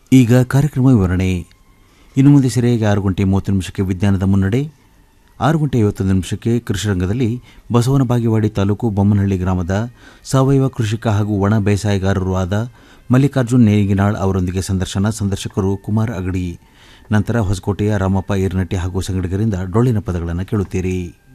ಈಗ ಕಾರ್ಯಕ್ರಮ ವಿವರಣೆ. ಇನ್ನು ಮುಂದೆ ಸರಿಯಾಗಿ 6:30 ವಿಜ್ಞಾನದ ಮುನ್ನಡೆ, 6:51 ಕೃಷಿರಂಗದಲ್ಲಿ ಬಸವನ ಬಾಗೇವಾಡಿ ತಾಲೂಕು ಬೊಮ್ಮನಹಳ್ಳಿ ಗ್ರಾಮದ ಸಾವಯವ ಕೃಷಿಕ ಹಾಗೂ ಒಣ ಬೇಸಾಯಗಾರರೂ ಆದ ಮಲ್ಲಿಕಾರ್ಜುನ್ ನೇಗಿನಾಳ್ ಅವರೊಂದಿಗೆ ಸಂದರ್ಶಕರು ಕುಮಾರ್ ಅಗಡಿ. ನಂತರ ಹೊಸಕೋಟೆಯ ರಾಮಪ್ಪ ಈರ್ನಟ್ಟಿ ಹಾಗೂ ಸಂಗಡಿಗರಿಂದ ಡೊಳ್ಳಿನ ಪದಗಳನ್ನು ಕೇಳುತ್ತೀರಿ.